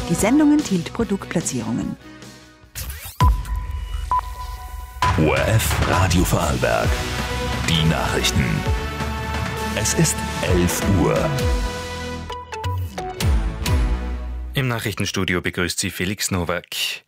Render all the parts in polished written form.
Die Sendung enthielt Produktplatzierungen. ORF Radio Vorarlberg. Die Nachrichten. Es ist 11 Uhr. Im Nachrichtenstudio begrüßt Sie Felix Nowak.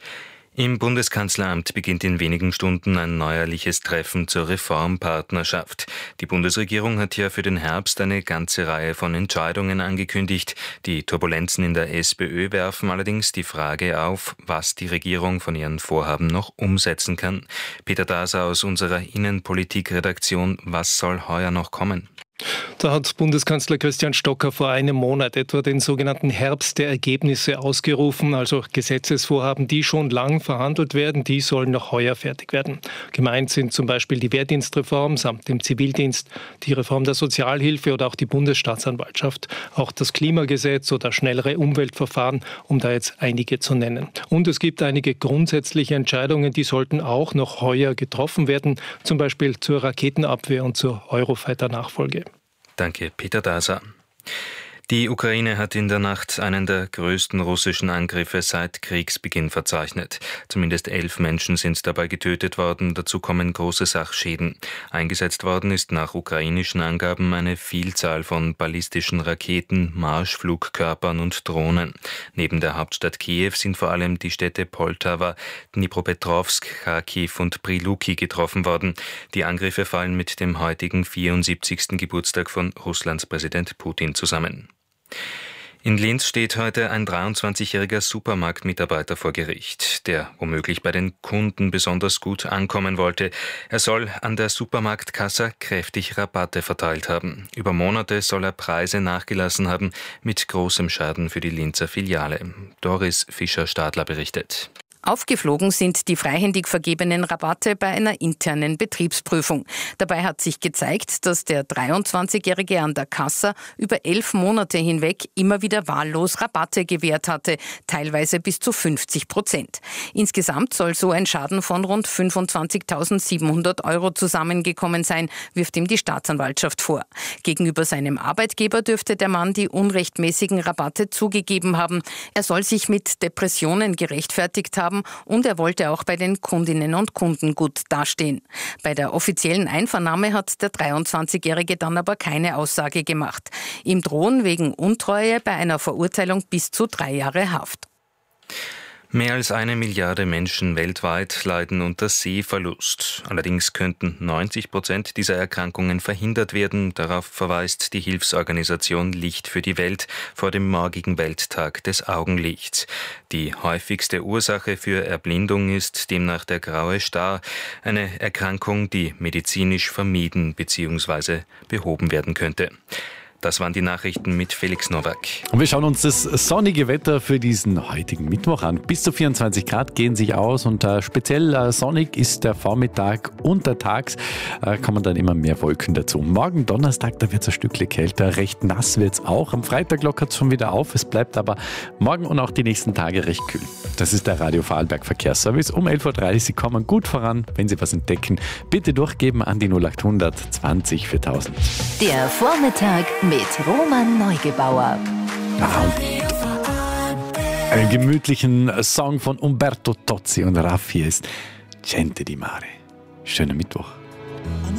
Im Bundeskanzleramt beginnt in wenigen Stunden ein neuerliches Treffen zur Reformpartnerschaft. Die Bundesregierung hat ja für den Herbst eine ganze Reihe von Entscheidungen angekündigt. Die Turbulenzen in der SPÖ werfen allerdings die Frage auf, was die Regierung von ihren Vorhaben noch umsetzen kann. Peter Daser aus unserer Innenpolitik-Redaktion, was soll heuer noch kommen? Da hat Bundeskanzler Christian Stocker vor einem Monat etwa den sogenannten Herbst der Ergebnisse ausgerufen, also Gesetzesvorhaben, die schon lang verhandelt werden, die sollen noch heuer fertig werden. Gemeint sind zum Beispiel die Wehrdienstreform samt dem Zivildienst, die Reform der Sozialhilfe oder auch die Bundesstaatsanwaltschaft, auch das Klimagesetz oder schnellere Umweltverfahren, um da jetzt einige zu nennen. Und es gibt einige grundsätzliche Entscheidungen, die sollten auch noch heuer getroffen werden, zum Beispiel zur Raketenabwehr und zur Eurofighter-Nachfolge. Danke, Peter Daser. Die Ukraine hat in der Nacht einen der größten russischen Angriffe seit Kriegsbeginn verzeichnet. Zumindest 11 Menschen sind dabei getötet worden, dazu kommen große Sachschäden. Eingesetzt worden ist nach ukrainischen Angaben eine Vielzahl von ballistischen Raketen, Marschflugkörpern und Drohnen. Neben der Hauptstadt Kiew sind vor allem die Städte Poltawa, Dnipropetrovsk, Kharkiv und Priluki getroffen worden. Die Angriffe fallen mit dem heutigen 74. Geburtstag von Russlands Präsident Putin zusammen. In Linz steht heute ein 23-jähriger Supermarktmitarbeiter vor Gericht, der womöglich bei den Kunden besonders gut ankommen wollte. Er soll an der Supermarktkasse kräftig Rabatte verteilt haben. Über Monate soll er Preise nachgelassen haben, mit großem Schaden für die Linzer Filiale. Doris Fischer-Stadler berichtet. Aufgeflogen sind die freihändig vergebenen Rabatte bei einer internen Betriebsprüfung. Dabei hat sich gezeigt, dass der 23-Jährige an der Kasse über 11 Monate hinweg immer wieder wahllos Rabatte gewährt hatte, teilweise bis zu 50%. Insgesamt soll so ein Schaden von rund 25.700 € zusammengekommen sein, wirft ihm die Staatsanwaltschaft vor. Gegenüber seinem Arbeitgeber dürfte der Mann die unrechtmäßigen Rabatte zugegeben haben. Er soll sich mit Depressionen gerechtfertigt haben und er wollte auch bei den Kundinnen und Kunden gut dastehen. Bei der offiziellen Einvernahme hat der 23-Jährige dann aber keine Aussage gemacht. Ihm drohen wegen Untreue bei einer Verurteilung bis zu 3 Jahre Haft. Mehr als 1 Milliarde Menschen weltweit leiden unter Sehverlust. Allerdings könnten 90% dieser Erkrankungen verhindert werden. Darauf verweist die Hilfsorganisation Licht für die Welt vor dem morgigen Welttag des Augenlichts. Die häufigste Ursache für Erblindung ist demnach der graue Star, eine Erkrankung, die medizinisch vermieden bzw. behoben werden könnte. Das waren die Nachrichten mit Felix Nowak. Und wir schauen uns das sonnige Wetter für diesen heutigen Mittwoch an. Bis zu 24 Grad gehen sich aus und speziell sonnig ist der Vormittag. Untertags kommen dann immer mehr Wolken dazu. Morgen Donnerstag, da wird es ein Stückchen kälter. Recht nass wird es auch. Am Freitag lockert es schon wieder auf. Es bleibt aber morgen und auch die nächsten Tage recht kühl. Das ist der Radio Vorarlberg Verkehrsservice. Um 11.30 Uhr kommen gut voran. Wenn Sie was entdecken, bitte durchgeben an die 0800 20 4000. Der Vormittag mit Roman Neugebauer. Einen gemütlichen Song von Umberto Tozzi und Raffi ist Gente di Mare. Schönen Mittwoch.